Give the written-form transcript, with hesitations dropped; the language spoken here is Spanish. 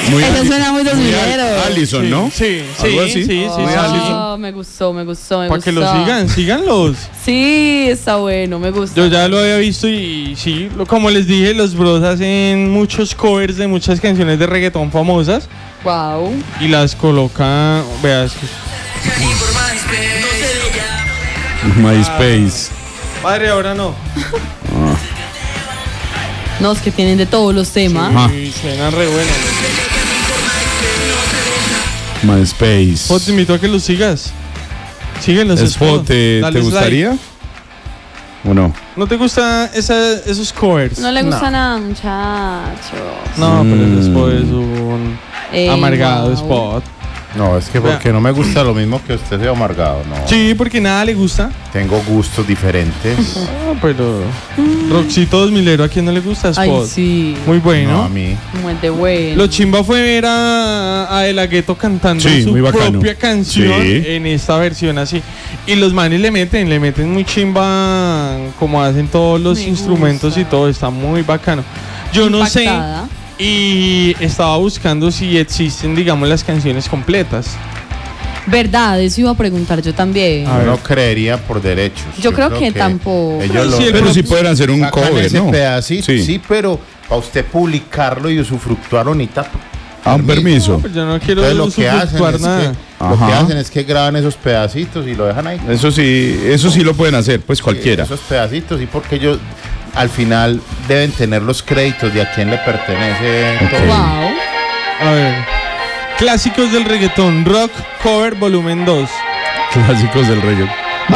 Eso suena muy 2000ero. Allison, ¿no? Sí. ¿Algo así? Sí. Me gustó. Para que lo sigan, síganlos. Sí, está bueno, me gusta. Yo ya lo había visto y sí, como les dije, los bros hacen muchos covers de muchas canciones de reggaetón famosas. Wow. Y las colocan, veas. MySpace. Padre, ahora no. No, es que tienen de todos los temas. Sí, suenan re buenos. MySpace. Pues te invito a que los sigas. Síguelos. Spot, ¿te gustaría? ¿O no? ¿No te gustan esos covers? No le gusta nada, muchachos. No, pero el Spot es un amargado Spot. No, es que porque no me gusta lo mismo que usted sea amargado, no. Sí, porque nada le gusta. Tengo gustos diferentes. Pero Roxito 2000ero, ¿a quién no le gusta Spot? Ay, sí. Muy bueno. No, a mí. Muy de bueno. Lo chimba fue ver a De La Ghetto cantando Sí, su muy bacano. propia canción Sí. en esta versión así. Y los manes le meten muy chimba como hacen todos los instrumentos y todo. Está muy bacano. Yo no sé. Y estaba buscando si existen, digamos, las canciones completas. Verdad, eso iba a preguntar yo también. Yo no creería por derechos. Yo creo que tampoco. Pero sí pueden hacer un sacan cover, ese ¿no? pedacito, sí, pero para usted publicarlo y usufructuarlo necesita un permiso. No, pues yo no quiero Entonces, lo que hacen usufructuar es nada. lo que hacen es que graban esos pedacitos y lo dejan ahí. Eso sí lo pueden hacer, pues cualquiera. Esos pedacitos, y porque ellos al final deben tener los créditos de a quién le pertenece. Okay. Wow. A ver. Clásicos del reggaetón, Rock Cover Volumen 2. Clásicos del reggaetón.